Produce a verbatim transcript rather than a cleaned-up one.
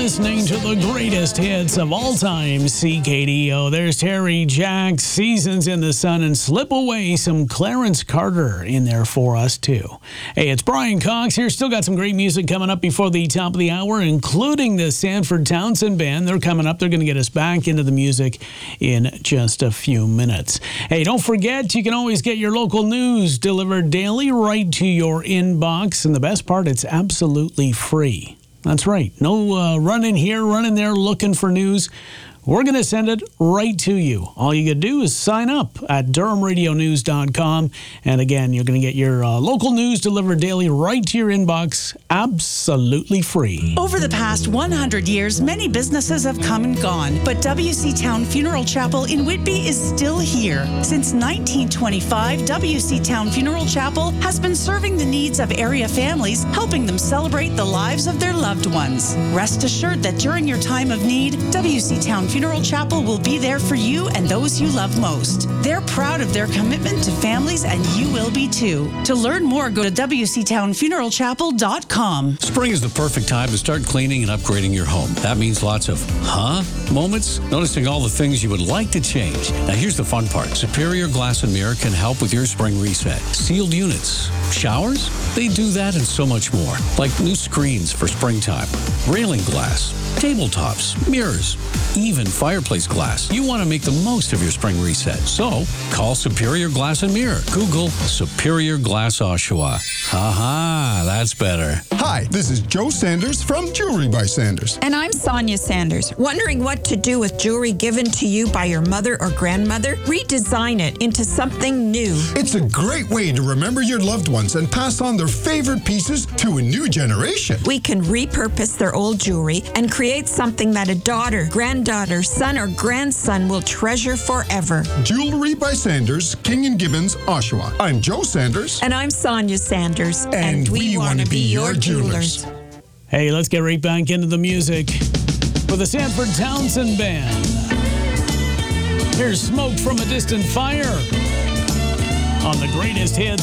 listening to the greatest hits of all time, C K D O. There's Terry Jacks, Seasons in the Sun, and slip away some Clarence Carter in there for us, too. Hey, it's Brian Cox here. Still got some great music coming up before the top of the hour, including the Sanford Townsend Band. They're coming up. They're going to get us back into the music in just a few minutes. Hey, don't forget, you can always get your local news delivered daily right to your inbox. And the best part, it's absolutely free. That's right. No uh, running here, running there, looking for news. We're going to send it right to you. All you got to do is sign up at Durham Radio News dot com. And again, you're going to get your uh, local news delivered daily right to your inbox, absolutely free. Over the past one hundred years, many businesses have come and gone, but W C Town Funeral Chapel in Whitby is still here. Since nineteen twenty-five, W C Town Funeral Chapel has been serving the needs of area families, helping them celebrate the lives of their loved ones. Rest assured that during your time of need, W C Town Funeral Chapel will be there for you and those you love most. They're proud of their commitment to families, and you will be too. To learn more, go to W C Town Funeral Chapel dot com. Spring is the perfect time to start cleaning and upgrading your home. That means lots of huh moments, noticing all the things you would like to change. Now here's the fun part. Superior Glass and Mirror can help with your spring reset. Sealed units, showers, they do that and so much more. Like new screens for springtime, railing glass, tabletops, mirrors, even fireplace glass. You want to make the most of your spring reset. So call Superior Glass and Mirror. Google Superior Glass Oshawa. Ha-ha, that's better. Hi, this is Joe Sanders from Jewelry by Sanders. And I'm Sonia Sanders. Wondering what to do with jewelry given to you by your mother or grandmother? Redesign it into something new. It's a great way to remember your loved ones and pass on their favorite pieces to a new generation. We can repurpose their old jewelry and create something that a daughter, granddaughter, son, or grandson will treasure forever. Jewelry by Sanders, King and Gibbons, Oshawa. I'm Joe Sanders. And I'm Sonia Sanders. And, and we, we want to be your jewelers. jewelers. Hey, let's get right back into the music with the Sanford Townsend Band. Here's Smoke from a Distant Fire on the greatest hits